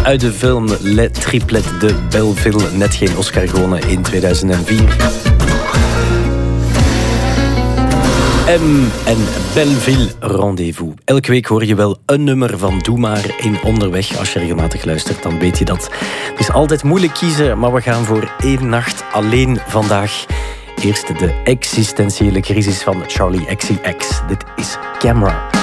uit de film Le Triplet de Belleville. Net geen Oscar gewonnen in 2004. M en Belleville Rendezvous. Elke week hoor je wel een nummer van Doe Maar in Onderweg. Als je regelmatig luistert, dan weet je dat. Het is altijd moeilijk kiezen, maar we gaan voor 1 nacht alleen vandaag. Eerst de existentiële crisis van Charli XCX. Dit is Camera.